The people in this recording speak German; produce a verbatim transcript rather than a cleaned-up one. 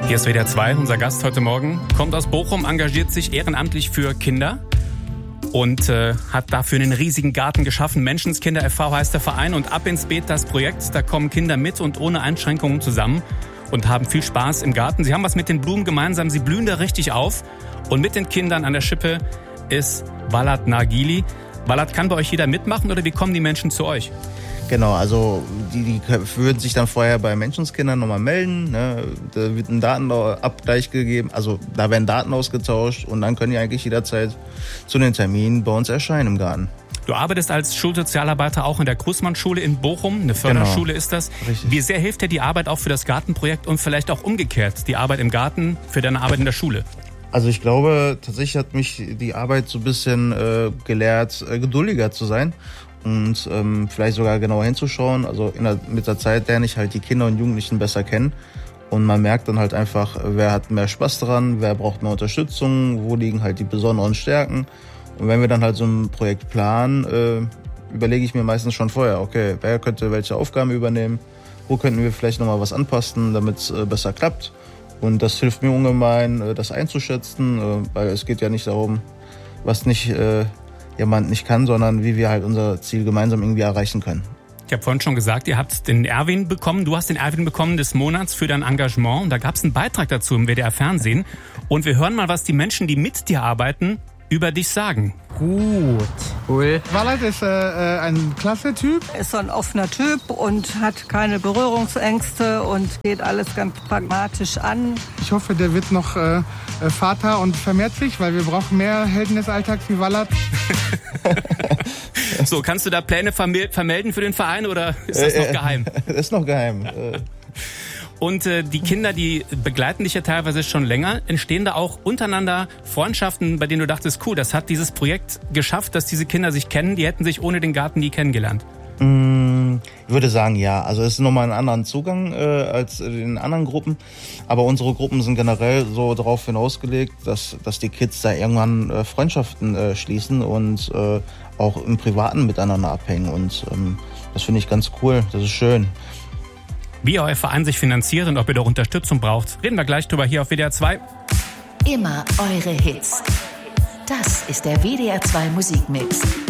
Hier ist W D R zwei, unser Gast heute Morgen, kommt aus Bochum, engagiert sich ehrenamtlich für Kinder und äh, hat dafür einen riesigen Garten geschaffen. Menschenskinder e V heißt der Verein und Ab ins Beet das Projekt. Da kommen Kinder mit und ohne Einschränkungen zusammen und haben viel Spaß im Garten. Sie haben was mit den Blumen gemeinsam, sie blühen da richtig auf. Und mit den Kindern an der Schippe ist Walad Nargili. Walad, kann bei euch jeder mitmachen oder wie kommen die Menschen zu euch? Genau, also die, die würden sich dann vorher bei Menschenskindern nochmal melden. Ne? Da wird ein Datenabgleich gegeben, also da werden Daten ausgetauscht und dann können die eigentlich jederzeit zu den Terminen bei uns erscheinen im Garten. Du arbeitest als Schulsozialarbeiter auch in der Großmann-Schule in Bochum, eine Förderschule genau. Ist das. Richtig. Wie sehr hilft dir die Arbeit auch für das Gartenprojekt und vielleicht auch umgekehrt, die Arbeit im Garten für deine Arbeit in der Schule? Also ich glaube, tatsächlich hat mich die Arbeit so ein bisschen äh, gelehrt, äh, geduldiger zu sein. Und ähm, vielleicht sogar genauer hinzuschauen. Also in der, mit der Zeit lerne ich halt die Kinder und Jugendlichen besser kennen. Und man merkt dann halt einfach, wer hat mehr Spaß daran, wer braucht mehr Unterstützung, wo liegen halt die besonderen Stärken. Und wenn wir dann halt so ein Projekt planen, äh, überlege ich mir meistens schon vorher, okay, wer könnte welche Aufgaben übernehmen, wo könnten wir vielleicht nochmal was anpassen, damit es äh, besser klappt. Und das hilft mir ungemein, äh, das einzuschätzen, äh, weil es geht ja nicht darum, was nicht... Äh, jemand nicht kann, sondern wie wir halt unser Ziel gemeinsam irgendwie erreichen können. Ich habe vorhin schon gesagt, ihr habt den Erwin bekommen. Du hast den Erwin bekommen des Monats für dein Engagement. Und da gab es einen Beitrag dazu im W D R Fernsehen. Und wir hören mal, was die Menschen, die mit dir arbeiten, über dich sagen. Gut. Cool. Walad ist äh, ein klasse Typ. Ist so ein offener Typ und hat keine Berührungsängste und geht alles ganz pragmatisch an. Ich hoffe, der wird noch äh, Vater und vermehrt sich, weil wir brauchen mehr Helden des Alltags wie Walad. So, kannst du da Pläne vermelden für den Verein oder ist das noch geheim? Das ist noch geheim. Und äh, die Kinder, die begleiten dich ja teilweise schon länger. Entstehen da auch untereinander Freundschaften, bei denen du dachtest, cool, das hat dieses Projekt geschafft, dass diese Kinder sich kennen. Die hätten sich ohne den Garten nie kennengelernt. Ich würde sagen, ja. Also es ist nochmal ein anderen Zugang äh, als in anderen Gruppen. Aber unsere Gruppen sind generell so darauf hinausgelegt, dass, dass die Kids da irgendwann äh, Freundschaften äh, schließen und äh, auch im Privaten miteinander abhängen. Und ähm, das finde ich ganz cool. Das ist schön. Wie euer Verein sich finanziert und ob ihr doch Unterstützung braucht, reden wir gleich drüber hier auf W D R zwei. Immer eure Hits. Das ist der W D R zwei Musikmix.